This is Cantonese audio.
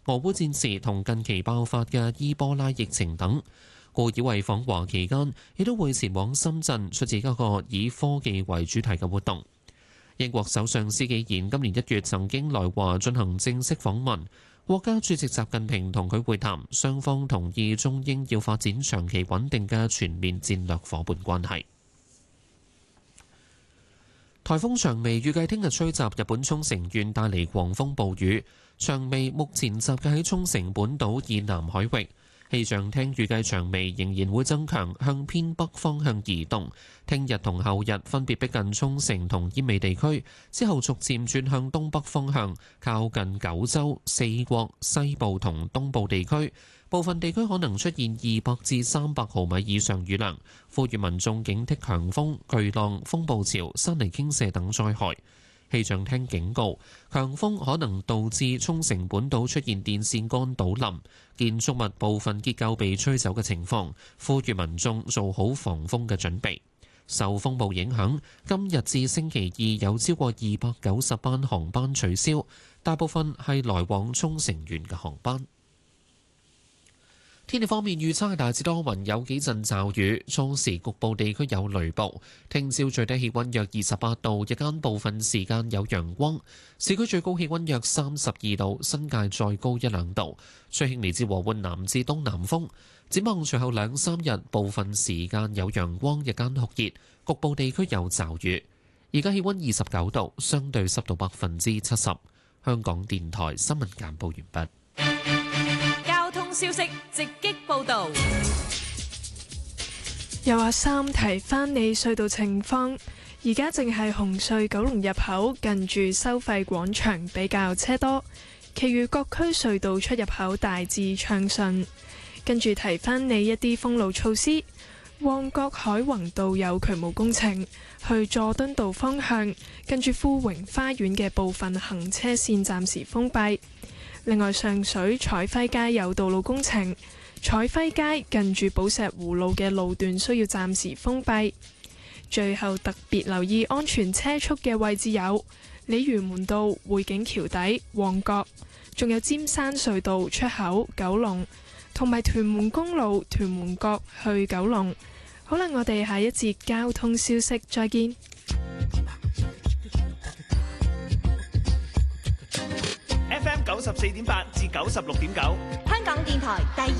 俄烏戰事同近期爆發嘅伊波拉疫情等。顧以為訪華期間，亦都會前往深圳出席一個以科技為主題嘅活動。英國首相施紀賢今年1月曾經來華進行正式訪問，國家主席習近平同佢會談，雙方同意中英要發展長期穩定嘅全面戰略夥伴關係。颱風長眉預計聽日吹襲日本沖繩縣，帶嚟狂風暴雨。長眉目前集結喺沖繩本島以南海域。氣象廳預計長眉仍然會增強，向偏北方向移動。聽日同後日分別逼近沖繩同奄美地區，之後逐漸轉向東北方向，靠近九州、四國、西部同東部地區。部分地區可能出現200至300毫米以上雨量，呼籲民眾警惕強風、巨浪、風暴潮、山泥傾瀉等災害。氣象廳警告，強風可能導致沖繩本島出現電線桿倒冧、建築物部分結構被吹走嘅情況，呼籲民眾做好防風嘅準備。受風暴影響，今日至星期二有超過290班航班取消，大部分係來往沖繩縣嘅航班。天氣方面預測係大致多雲，有幾陣驟雨，初時局部地區有雷暴。聽朝最低氣溫約28度，日間部分時間有陽光。市區最高氣溫約32度，新界再高1-2度。吹輕微至和緩南至東南風。展望隨後2-3日，部分時間有陽光，日間酷熱，局部地區有驟雨。而家氣溫29度，相對濕度70%。香港電台新聞簡報完畢。 消息直擊報導， 又話三提翻你隧道情況，而家淨係紅隧九龍入口近住收費廣場比較車多，其餘各區隧道出入口大致暢順。跟住提翻你一啲封路措施，旺角海泓道有渠務工程，去佐敦道方向跟住富榮花園嘅部分行車線暫時封閉。另外，上水彩輝街有道路工程，彩輝街近住寶石湖路嘅路段需要暫時封閉。最後特別留意安全車速嘅位置有鯉魚門道、匯景橋底、旺角，仲有尖山隧道出口、九龍，同埋屯門公路屯門角去九龍。好啦，我哋下一節交通消息再見。 FM 94.8至96.9， 香港電台第